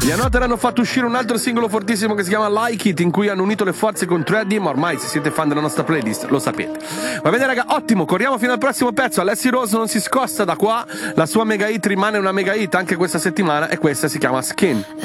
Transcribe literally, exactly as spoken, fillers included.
Gli Another hanno fatto uscire un altro singolo fortissimo che si chiama Like It, in cui hanno unito le forze con Treddy, ma ormai se siete fan della nostra playlist lo sapete. Va bene raga, ottimo, corriamo fino al prossimo pezzo. Alessi Rose non si scosta da qua, la sua mega hit rimane una mega hit anche questa settimana e questa si chiama Skin.